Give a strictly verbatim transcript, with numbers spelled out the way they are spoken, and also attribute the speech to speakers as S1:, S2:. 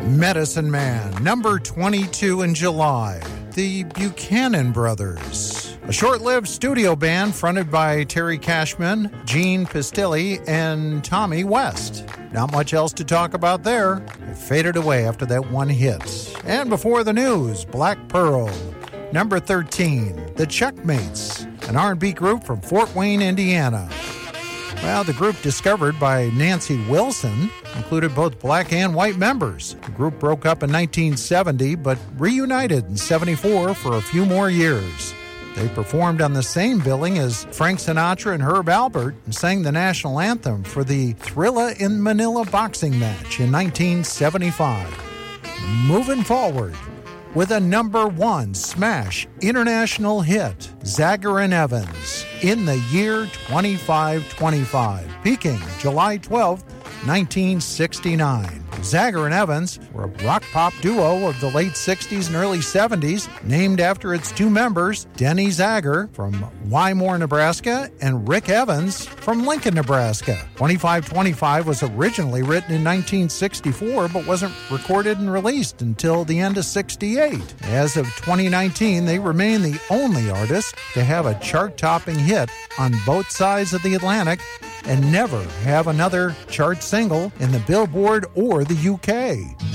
S1: Medicine Man, number twenty-two in July. The Buchanan Brothers, a short-lived studio band fronted by Terry Cashman, Gene Pistilli, and Tommy West. Not much else to talk about there. It faded away after that one hit. And before the news, Black Pearl, number thirteen. The Checkmates, an R and B group from Fort Wayne, Indiana. Well, the group, discovered by Nancy Wilson, included both black and white members. The group broke up in nineteen seventy, but reunited in seventy-four for a few more years. They performed on the same billing as Frank Sinatra and Herb Alpert and sang the national anthem for the Thrilla in Manila boxing match in nineteen seventy-five. Moving forward with a number one smash international hit, Zager and Evans, in the year twenty-five twenty-five, peaking July twelfth, nineteen sixty-nine. Zager and Evans were a rock-pop duo of the late sixties and early seventies, named after its two members, Denny Zager from Wymore, Nebraska, and Rick Evans from Lincoln, Nebraska. twenty-five twenty-five was originally written in nineteen sixty-four, but wasn't recorded and released until the end of sixty-eight. As of twenty nineteen, they remain the only artist to have a chart-topping hit on both sides of the Atlantic and never have another chart single in the Billboard or the U K.